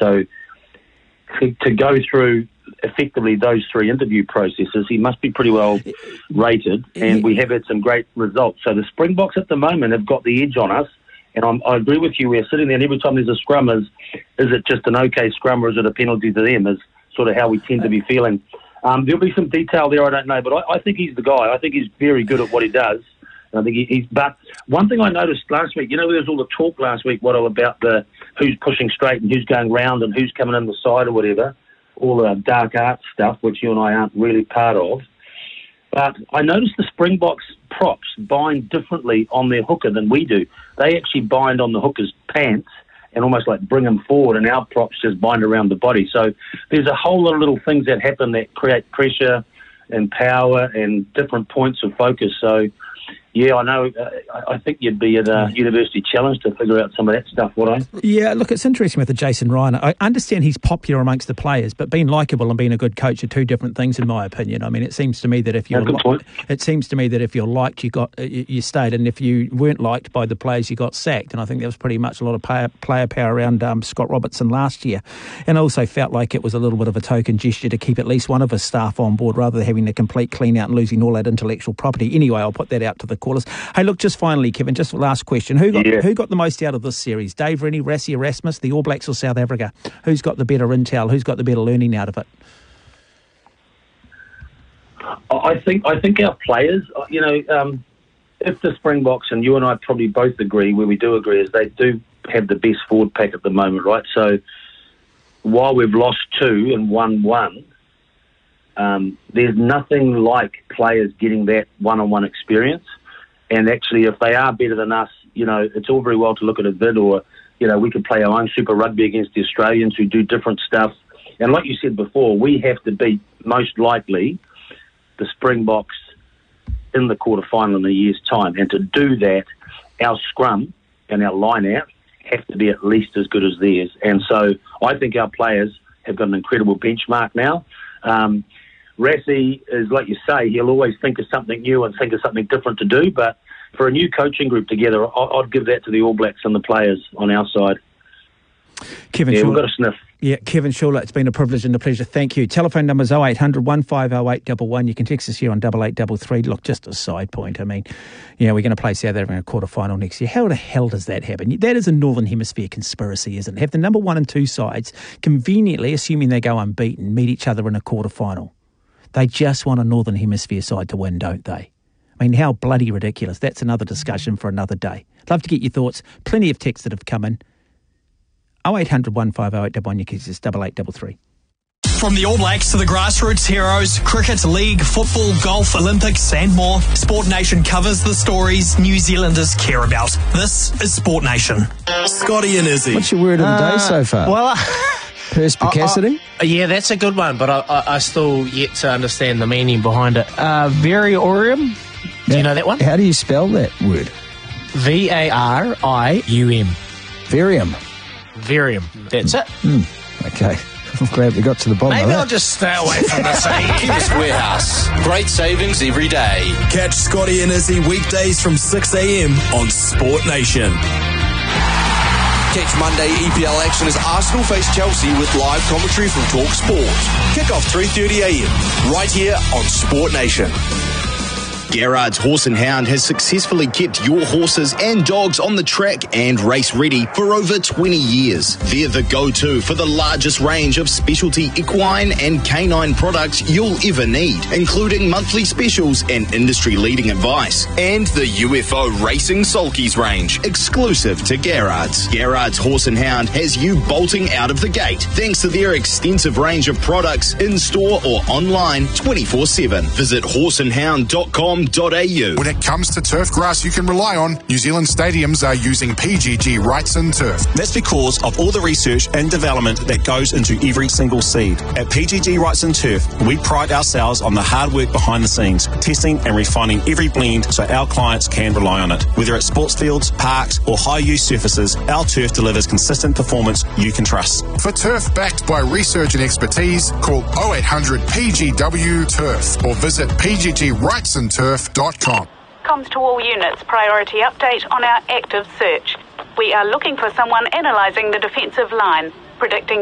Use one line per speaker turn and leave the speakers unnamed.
So to go through effectively those 3 interview processes, he must be pretty well rated, and we have had some great results. So the Springboks at the moment have got the edge on us, and I agree with you. We're sitting there, and every time there's a scrum, is it just an okay scrum, or is it a penalty to them, is sort of how we tend to be feeling. There'll be some detail there, I don't know, but I think he's the guy. I think he's very good at what he does. And I think he's. But one thing I noticed last week, there was all the talk last week, about the who's pushing straight and who's going round and who's coming in the side or whatever, all the dark arts stuff, which you and I aren't really part of. But I noticed the Springboks props bind differently on their hooker than we do. They actually bind on the hooker's pants and almost like bring them forward, and our props just bind around the body. So there's a whole lot of little things that happen that create pressure and power and different points of focus. So, yeah, I know. I think you'd be at a university challenge to figure out some of that stuff, would I?
Yeah, look, it's interesting with the Jason Ryan. I understand he's popular amongst the players, but being likeable and being a good coach are 2 different things, in my opinion. I mean, it seems to me that if you're liked, you stayed, and if you weren't liked by the players, you got sacked. And I think there was pretty much a lot of player power around Scott Robertson last year, and I also felt like it was a little bit of a token gesture to keep at least one of his staff on board, rather than having a complete clean out and losing all that intellectual property. Anyway, I'll put that out to the callers. Hey, look, just finally, Kevin, just last question. Who got the most out of this series? Dave Rennie, Rassie Erasmus, the All Blacks or South Africa? Who's got the better intel? Who's got the better learning out of it?
I think our players, if the Springboks, and you and I probably both agree, where we do agree, is they do have the best forward pack at the moment, right? So while we've lost 2 and won 1, there's nothing like players getting that one-on-one experience. And actually, if they are better than us, it's all very well to look at a vid, or, we could play our own Super Rugby against the Australians who do different stuff. And like you said before, we have to beat, most likely, the Springboks in the quarterfinal in a year's time. And to do that, our scrum and our line-out have to be at least as good as theirs. And so I think our players have got an incredible benchmark now. Rassie is, like you say, he'll always think of something new and think of something different to do, but for a new coaching group together, I'd give that to the All Blacks and the players on our side.
Kevin
Schuler.
We've
got a sniff.
Yeah, Kevin Schuler, it's been a privilege and a pleasure. Thank you. Telephone number is 0800 150811. You can text us here on 8833. Look, just a side point. I mean, we're going to play South Africa in a quarter-final next year. How the hell does that happen? That is a Northern Hemisphere conspiracy, isn't it? Have the number 1 and 2 sides conveniently, assuming they go unbeaten, meet each other in a quarter-final. They just want a Northern Hemisphere side to win, don't they? I mean, how bloody ridiculous. That's another discussion for another day. Love to get your thoughts. Plenty of texts that have come in. 0800 150811. You can just 8833.
From the All Blacks to the grassroots heroes, cricket, league, football, golf, Olympics and more, Sport Nation covers the stories New Zealanders care about. This is Sport Nation.
Scotty and Izzy.
What's your word of the day so far?
Well,
perspicacity?
Yeah, that's a good one, but I still yet to understand the meaning behind it. Variorium. Do you know that one?
How do you spell that word?
Varium.
Varium.
Varium. That's it.
Okay. I'm glad we got to the bottom of that.
Maybe I'll just stay away from the saying.
Chemist Warehouse. Great savings every day. Catch Scotty and Izzy weekdays from 6 a.m. on Sport Nation. Catch Monday EPL action as Arsenal face Chelsea with live commentary from Talk Sport. Kick off 3:30 a.m. right here on Sport Nation.
Gerrard's Horse and Hound has successfully kept your horses and dogs on the track and race ready for over 20 years. They're the go-to for the largest range of specialty equine and canine products you'll ever need, including monthly specials and industry-leading advice. And the UFO Racing Sulkies range, exclusive to Gerrard's. Gerrard's Horse and Hound has you bolting out of the gate thanks to their extensive range of products in-store or online 24/7. Visit horseandhound.com.
When it comes to turf grass you can rely on, New Zealand stadiums are using PGG Wrightson Turf.
That's because of all the research and development that goes into every single seed. At PGG Wrightson Turf, we pride ourselves on the hard work behind the scenes, testing and refining every blend so our clients can rely on it. Whether it's sports fields, parks or high-use surfaces, our turf delivers consistent performance you can trust.
For turf backed by research and expertise, call 0800 PGW Turf or visit pggwrightsonturf.com.
Comms to all units, priority update on our active search. We are looking for someone analysing the defensive line, predicting